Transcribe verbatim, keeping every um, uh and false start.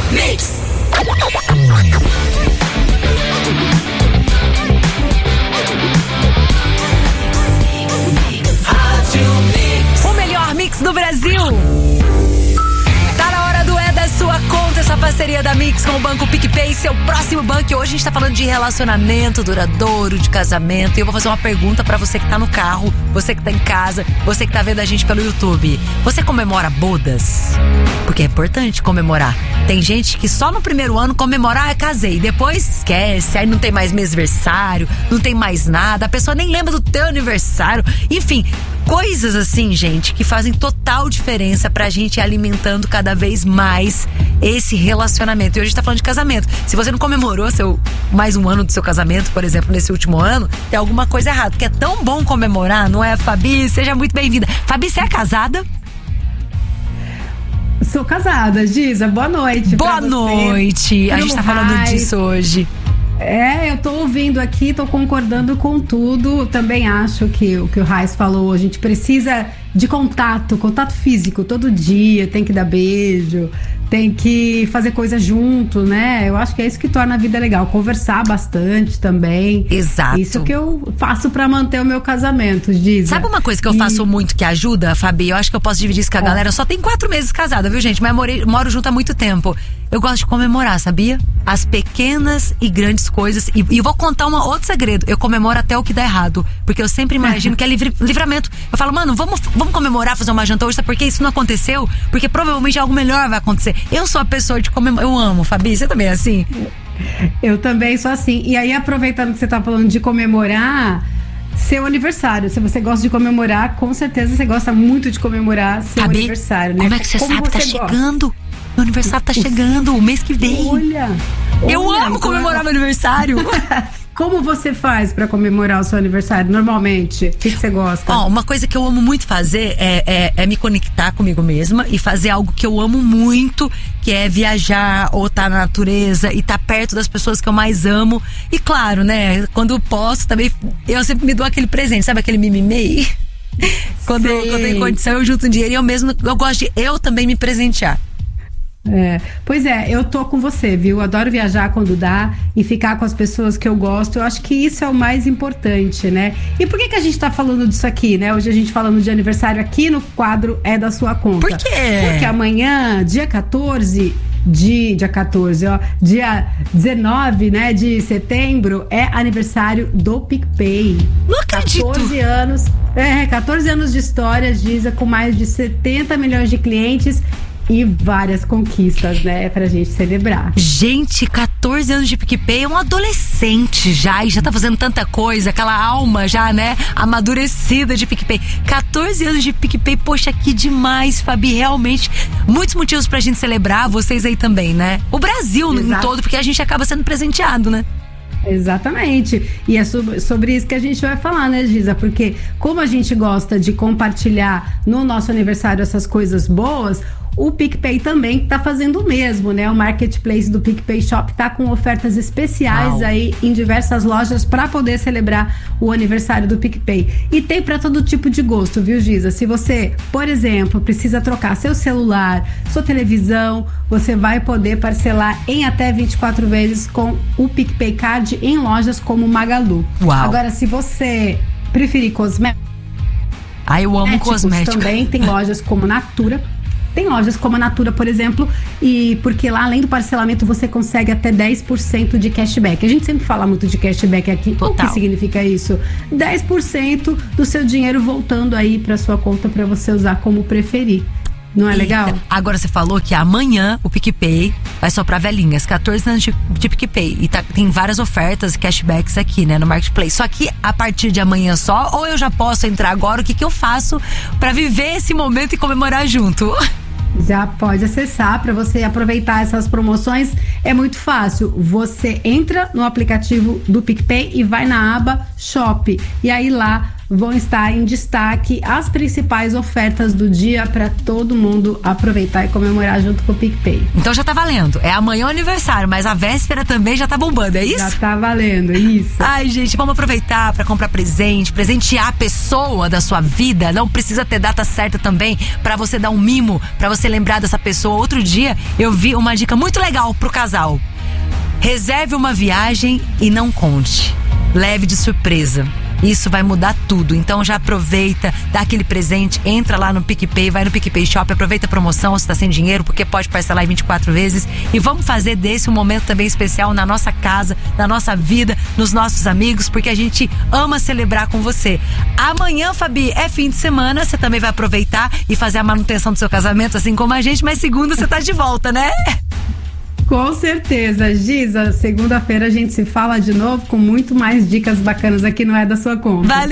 Mix. O melhor mix do Brasil. Tá na hora do É da Sua Conta, essa parceria da Mix com o Banco PicPay, seu próximo banco. E hoje a gente tá falando de relacionamento duradouro, de casamento. E eu vou fazer uma pergunta pra você que tá no carro, você que tá em casa, você que tá vendo a gente pelo YouTube. Você comemora bodas? Porque é importante comemorar. Tem gente que só no primeiro ano comemora, ah, casei. Depois esquece, aí não tem mais mêsversário, não tem mais nada. A pessoa nem lembra do teu aniversário. Enfim, coisas assim, gente, que fazem total diferença pra gente ir alimentando cada vez mais esse relacionamento. E hoje a gente tá falando de casamento. Se você não comemorou seu, mais um ano do seu casamento, por exemplo, nesse último ano, tem alguma coisa errada. Porque é tão bom comemorar, não é, Fabi? Seja muito bem-vinda. Fabi, você é casada? Sou casada, Giza. Boa noite. Boa noite. A gente tá falando disso hoje. É, eu tô ouvindo aqui, tô concordando com tudo. Também acho que o que o Raiz falou, a gente precisa de contato, contato físico todo dia, tem que dar beijo, tem que fazer coisa junto, né? Eu acho que é isso que torna a vida legal, conversar bastante também. Exato. Isso que eu faço pra manter o meu casamento, Giza. Sabe uma coisa que eu e... faço muito que ajuda, Fabi? Eu acho que eu posso dividir isso com a é. galera. Eu só tenho quatro meses casada, viu, gente? Mas morei, moro junto há muito tempo. Eu gosto de comemorar, sabia? As pequenas e grandes coisas. E, e vou contar um outro segredo. Eu comemoro até o que dá errado. Porque eu sempre imagino que é livre, livramento. Eu falo, mano, vamos, vamos comemorar, fazer uma janta hoje, sabe por que isso não aconteceu? Porque provavelmente algo melhor vai acontecer. Eu sou a pessoa de comemorar. Eu amo, Fabi. Você também é assim? Eu também sou assim. E aí, aproveitando que você tá falando de comemorar seu aniversário. Se você gosta de comemorar, com certeza você gosta muito de comemorar seu Fabi, aniversário, né? Como é que você como sabe? você Tá gosta? chegando. Meu aniversário tá chegando, o mês que vem. Olha! Eu olha, amo comemorar meu aniversário. Como você faz pra comemorar o seu aniversário, normalmente? O que, que você gosta? Ó, uma coisa que eu amo muito fazer é, é, é me conectar comigo mesma e fazer algo que eu amo muito, que é viajar ou estar tá na natureza e estar tá perto das pessoas que eu mais amo. E claro, né, quando posso também, eu sempre me dou aquele presente, sabe aquele mimimei? Quando, quando eu tenho condição, eu junto um dinheiro e eu mesmo, eu gosto de eu também me presentear. É, pois é, eu tô com você, viu? Adoro viajar quando dá e ficar com as pessoas que eu gosto. Eu acho que isso é o mais importante, né? E por que que a gente tá falando disso aqui, né? Hoje a gente falando de aniversário aqui no quadro É da Sua Conta. Por quê? Porque amanhã, dia quatorze de... Dia quatorze, ó. Dia dezenove, né, de setembro, é aniversário do PicPay. Não acredito! quatorze anos. É, quatorze anos de história, Giza, com mais de setenta milhões de clientes e várias conquistas, né, pra gente celebrar. Gente, quatorze anos de PicPay, é um adolescente já, e já tá fazendo tanta coisa, aquela alma já, né, amadurecida de PicPay. quatorze anos de PicPay, poxa, que demais, Fabi, realmente, muitos motivos pra gente celebrar, vocês aí também, né? O Brasil no todo, porque a gente acaba sendo presenteado, né? Exatamente. E é sobre, sobre isso que a gente vai falar, né, Giza? Porque como a gente gosta de compartilhar no nosso aniversário essas coisas boas, o PicPay também tá fazendo o mesmo, né? O marketplace do PicPay Shop tá com ofertas especiais Uau. aí em diversas lojas para poder celebrar o aniversário do PicPay. E tem para todo tipo de gosto, viu, Giza? Se você, por exemplo, precisa trocar seu celular, sua televisão, você vai poder parcelar em até vinte e quatro vezes com o PicPay Card em lojas como Magalu. Uau. Agora, se você preferir cosméticos, ah, eu amo cosméticos. Também tem lojas como Natura. Tem lojas como a Natura, por exemplo, e porque lá, além do parcelamento, você consegue até dez por cento de cashback. A gente sempre fala muito de cashback aqui. Total. O que significa isso? dez por cento do seu dinheiro voltando aí para sua conta para você usar como preferir. Não é legal? Eita. Agora você falou que amanhã o PicPay vai só pra velhinhas, quatorze anos de, de PicPay. E tá, tem várias ofertas, cashbacks aqui, né, no Marketplace. Só que a partir de amanhã só, ou eu já posso entrar agora, o que que eu faço pra viver esse momento e comemorar junto? Já pode acessar para você aproveitar essas promoções. É muito fácil. Você entra no aplicativo do PicPay e vai na aba Shop. E aí lá vão estar em destaque as principais ofertas do dia para todo mundo aproveitar e comemorar junto com o PicPay. Então já tá valendo. É amanhã o aniversário, mas a véspera também já tá bombando, é isso? Já tá valendo, isso. Ai, gente, vamos aproveitar para comprar presente, presentear a pessoa da sua vida. Não precisa ter data certa também para você dar um mimo, para você lembrar dessa pessoa. Outro dia eu vi uma dica muito legal pro casal. Reserve uma viagem e não conte. Leve de surpresa. Isso vai mudar tudo. Então já aproveita, dá aquele presente, entra lá no PicPay, vai no PicPay Shop, aproveita a promoção se tá sem dinheiro, porque pode parcelar em vinte e quatro vezes. E vamos fazer desse um momento também especial na nossa casa, na nossa vida, nos nossos amigos, porque a gente ama celebrar com você. Amanhã, Fabi, é fim de semana, você também vai aproveitar e fazer a manutenção do seu casamento, assim como a gente, mas segunda você tá de volta, né? Com certeza, Giza. Segunda-feira a gente se fala de novo com muito mais dicas bacanas aqui no É da Sua Conta. Valeu.